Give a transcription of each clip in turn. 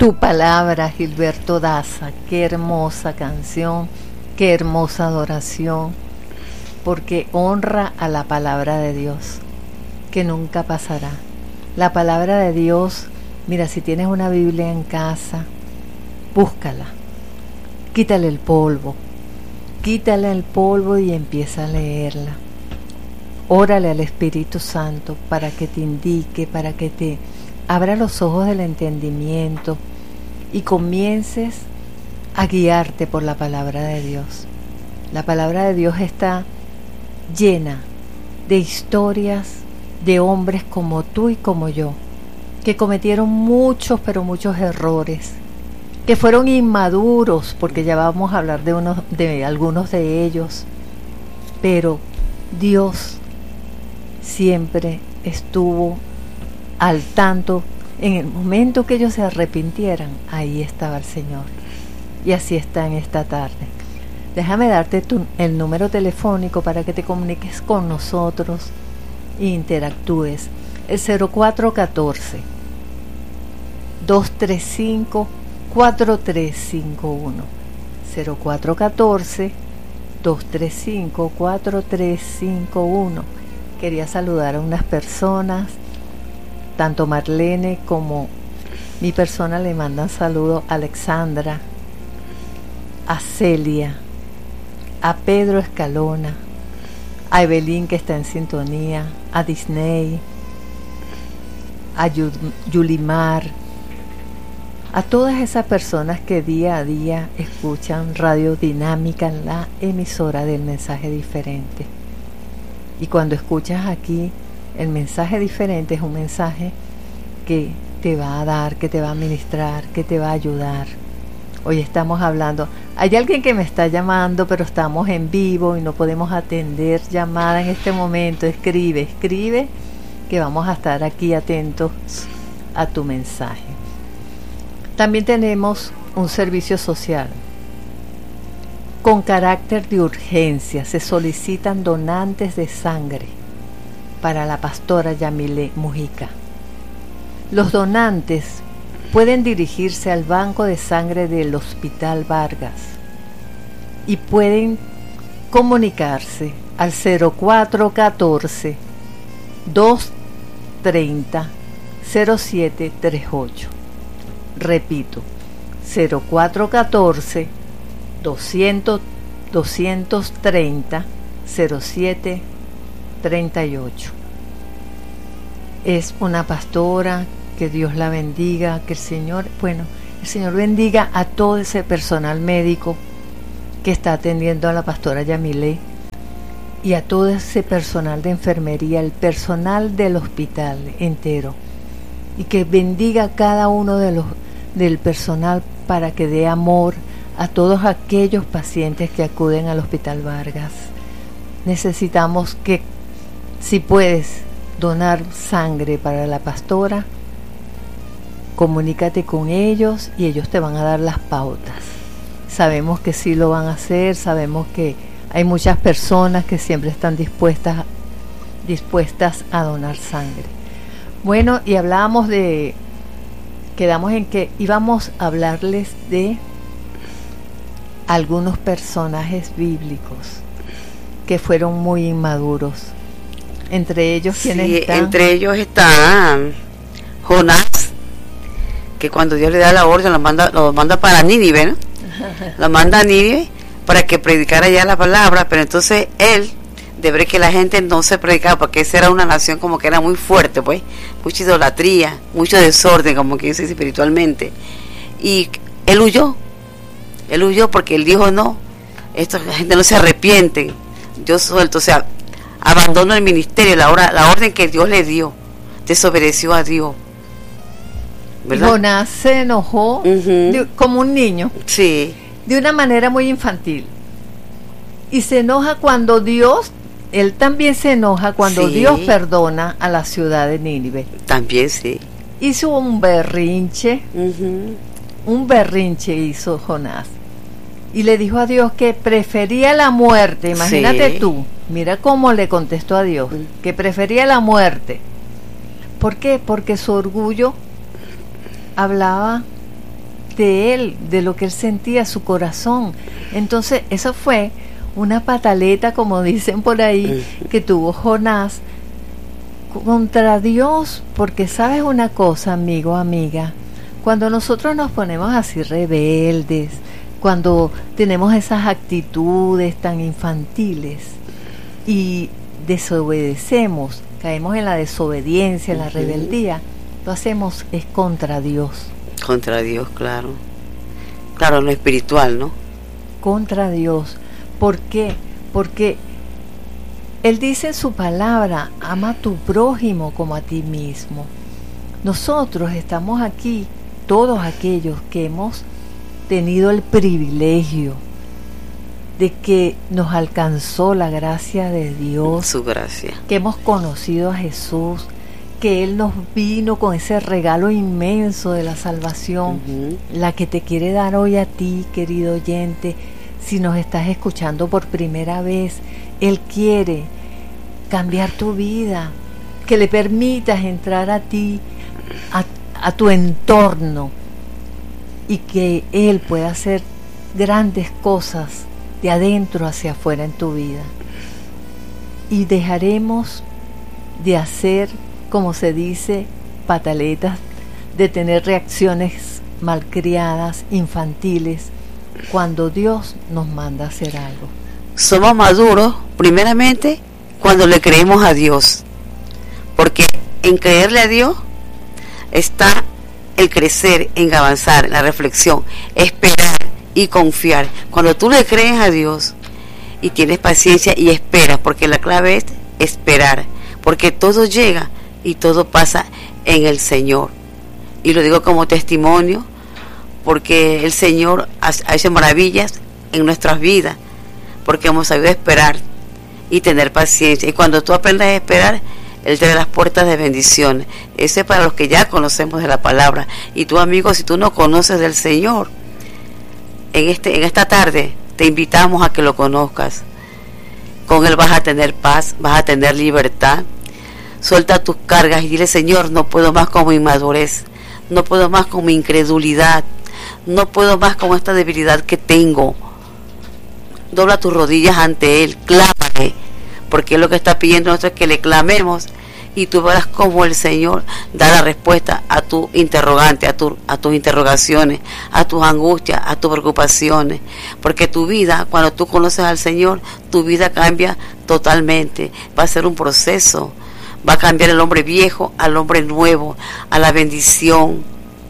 Tu palabra, Gilberto Daza. Qué hermosa canción, qué hermosa adoración, porque honra a la palabra de Dios, que nunca pasará. La palabra de Dios, mira, si tienes una Biblia en casa, búscala, quítale el polvo y empieza a leerla. Órale al Espíritu Santo para que te indique, para que te abra los ojos del entendimiento y comiences a guiarte por la palabra de Dios. La palabra de Dios está llena de historias de hombres como tú y como yo, que cometieron muchos, pero muchos errores, que fueron inmaduros, porque ya vamos a hablar de algunos de ellos, pero Dios siempre estuvo al tanto. En el momento que ellos se arrepintieran, ahí estaba el Señor, y así está en esta tarde. Déjame darte el número telefónico para que te comuniques con nosotros e interactúes. El 0414 235 4351, 0414 235 4351. Quería saludar a unas personas, tanto Marlene como mi persona le mandan saludos a Alexandra, a Celia, a Pedro Escalona, a Evelyn, que está en sintonía, a Disney, a Yulimar, a todas esas personas que día a día escuchan Radio Dinámica, la emisora del mensaje diferente. Y cuando escuchas aquí el mensaje diferente, es un mensaje que te va a dar, que te va a ministrar, que te va a ayudar. Hoy estamos hablando, hay alguien que me está llamando, pero estamos en vivo y no podemos atender llamada en este momento. Escribe, que vamos a estar aquí atentos a tu mensaje. También tenemos un servicio social con carácter de urgencia. Se solicitan donantes de sangre para la pastora Yamile Mujica. Los donantes pueden dirigirse al banco de sangre del Hospital Vargas y pueden comunicarse al 0414 230 0738. Repito, 0414 230 0738. Es una pastora, que Dios la bendiga, que el Señor bendiga a todo ese personal médico que está atendiendo a la pastora Yamile y a todo ese personal de enfermería, el personal del hospital entero, y que bendiga a cada uno del personal para que dé amor a todos aquellos pacientes que acuden al Hospital Vargas. Necesitamos que, si puedes donar sangre para la pastora, comunícate con ellos y ellos te van a dar las pautas. Sabemos que sí lo van a hacer, sabemos que hay muchas personas que siempre están dispuestas a donar sangre. Bueno, y quedamos en que íbamos a hablarles de algunos personajes bíblicos que fueron muy inmaduros. Entre ellos, ¿quiénes están? Entre ellos está Jonás, que cuando Dios le da la orden lo manda para Nínive, ¿no? Lo manda a Nínive para que predicara ya la palabra, pero entonces él, de ver que la gente no se predicaba, porque esa era una nación como que era muy fuerte, pues, mucha idolatría, mucho desorden, como que dice espiritualmente, y él huyó porque él dijo, no, la gente no se arrepiente, yo suelto, o sea, abandonó el ministerio, la orden que Dios le dio, desobedeció a Dios, ¿verdad? Jonás se enojó como un niño, sí, de una manera muy infantil, y se enoja cuando él también se enoja cuando sí. Dios perdona a la ciudad de Nínive. También sí. Hizo un berrinche hizo Jonás, y le dijo a Dios que prefería la muerte. Imagínate sí. Tú, mira cómo le contestó a Dios, que prefería la muerte. ¿Por qué? Porque su orgullo hablaba de él, de lo que él sentía, su corazón. Entonces, eso fue una pataleta, como dicen por ahí, que tuvo Jonás contra Dios, porque sabes una cosa, amigo, amiga, cuando nosotros nos ponemos así rebeldes, cuando tenemos esas actitudes tan infantiles y desobedecemos, caemos en la desobediencia, en la rebeldía, lo hacemos es contra Dios. Contra Dios, claro. Claro, lo espiritual, ¿no? Contra Dios. ¿Por qué? Porque Él dice en su palabra, ama a tu prójimo como a ti mismo. Nosotros estamos aquí, todos aquellos que hemos tenido el privilegio de que nos alcanzó la gracia de Dios, su gracia, que hemos conocido a Jesús, que Él nos vino con ese regalo inmenso de la salvación, la que te quiere dar hoy a ti, querido oyente. Si nos estás escuchando por primera vez, Él quiere cambiar tu vida, que le permitas entrar a ti, a tu entorno, y que Él pueda hacer grandes cosas de adentro hacia afuera en tu vida. Y dejaremos de hacer, como se dice, pataletas, de tener reacciones malcriadas, infantiles, cuando Dios nos manda a hacer algo. Somos maduros, primeramente, cuando le creemos a Dios, porque en creerle a Dios está el crecer, en avanzar, la reflexión, esperar y confiar. Cuando tú le crees a Dios y tienes paciencia y esperas, porque la clave es esperar, porque todo llega y todo pasa en el Señor. Y lo digo como testimonio, porque el Señor ha hecho maravillas en nuestras vidas, porque hemos sabido esperar y tener paciencia. Y cuando tú aprendas a esperar, Él te da las puertas de bendiciones. Eso es para los que ya conocemos de la palabra. Y tú, amigo, si tú no conoces del Señor, en esta tarde te invitamos a que lo conozcas. Con Él vas a tener paz, vas a tener libertad. Suelta tus cargas y dile: Señor, no puedo más con mi inmadurez, no puedo más con mi incredulidad, no puedo más con esta debilidad que tengo. Dobla tus rodillas ante Él, clámale, porque Él lo que está pidiendo nosotros es que le clamemos, y tú verás cómo el Señor da la respuesta a tu interrogante, a tus interrogaciones, a tus angustias, a tus preocupaciones, porque tu vida, cuando tú conoces al Señor, tu vida cambia totalmente. Va a ser un proceso, va a cambiar el hombre viejo al hombre nuevo, a la bendición,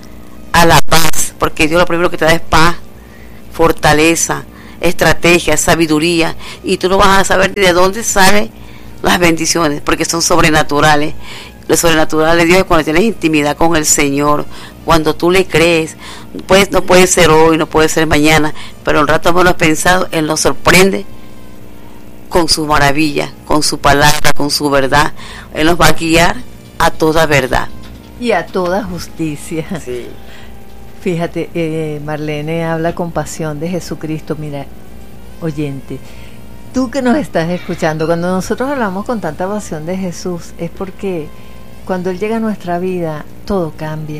a la paz, porque Dios lo primero que te da es paz, fortaleza, estrategia, sabiduría, y tú no vas a saber ni de dónde salen las bendiciones, porque son sobrenaturales. Lo sobrenatural de Dios es cuando tienes intimidad con el Señor, cuando tú le crees. Pues no puede ser hoy, no puede ser mañana, pero un rato menos pensado, Él nos sorprende con sus maravillas, con su palabra, con su verdad. Él nos va a guiar a toda verdad y a toda justicia. Sí. Fíjate, Marlene habla con pasión de Jesucristo. Mira, oyente, tú que nos estás escuchando, cuando nosotros hablamos con tanta pasión de Jesús, es porque cuando Él llega a nuestra vida, todo cambia.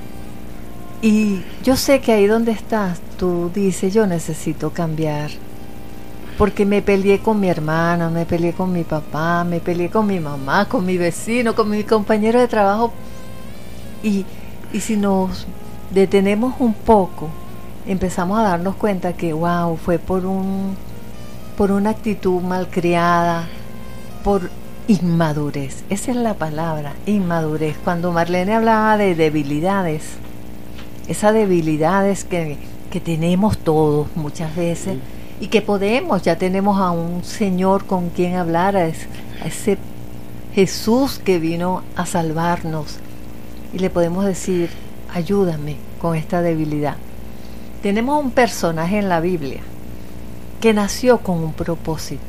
Y yo sé que ahí donde estás, tú dices: yo necesito cambiar, porque me peleé con mi hermana, me peleé con mi papá, me peleé con mi mamá, con mi vecino, con mi compañero de trabajo. Y si nos detenemos un poco, empezamos a darnos cuenta que wow, fue por una actitud malcriada, por inmadurez. Esa es la palabra, inmadurez. Cuando Marlene hablaba de debilidades, esas debilidades que tenemos todos muchas veces, y que ya tenemos a un Señor con quien hablar, a ese Jesús que vino a salvarnos, y le podemos decir: ayúdame con esta debilidad. Tenemos un personaje en la Biblia que nació con un propósito,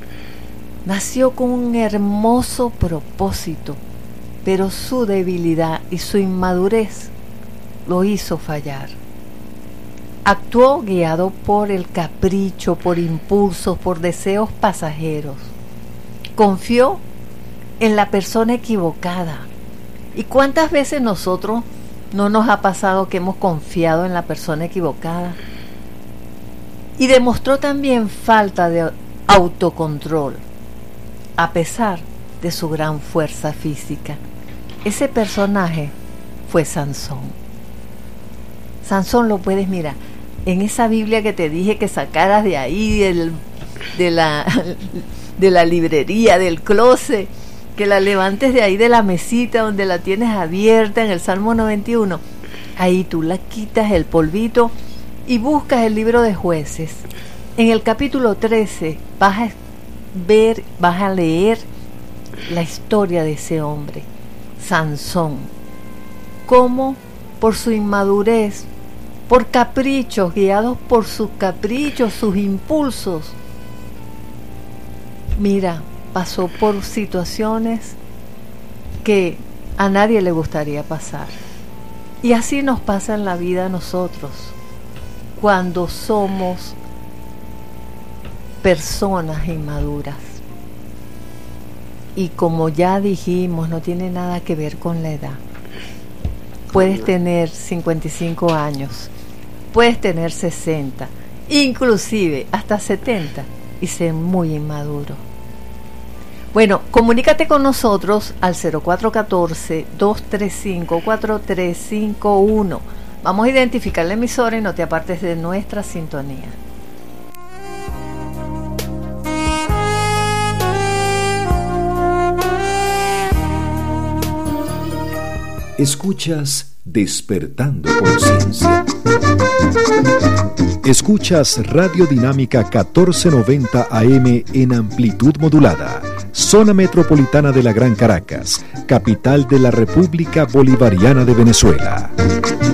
nació con un hermoso propósito, pero su debilidad y su inmadurez lo hizo fallar. Actuó guiado por el capricho, por impulsos, por deseos pasajeros. Confió en la persona equivocada. ¿Y cuántas veces nosotros ¿No nos ha pasado que hemos confiado en la persona equivocada? Y demostró también falta de autocontrol, a pesar de su gran fuerza física. Ese personaje fue Sansón. Sansón lo puedes mirar en esa Biblia que te dije que sacaras de ahí, de la librería, del closet, que la levantes de ahí de la mesita donde la tienes abierta en el Salmo 91. Ahí tú la quitas el polvito y buscas el libro de Jueces. En el capítulo 13 vas a leer la historia de ese hombre, Sansón, cómo por su inmadurez, por caprichos, guiados por sus caprichos, sus impulsos, mira, pasó por situaciones que a nadie le gustaría pasar. Y así nos pasa en la vida a nosotros, cuando somos personas inmaduras. Y como ya dijimos, no tiene nada que ver con la edad. Puedes tener 55 años, puedes tener 60, inclusive hasta 70 y ser muy inmaduro. Bueno, comunícate con nosotros al 0414-235-4351. Vamos a identificar la emisora y no te apartes de nuestra sintonía. Escuchas Despertando Conciencia. Escuchas Radio Dinámica 1490 AM en amplitud modulada. Zona metropolitana de la Gran Caracas, capital de la República Bolivariana de Venezuela.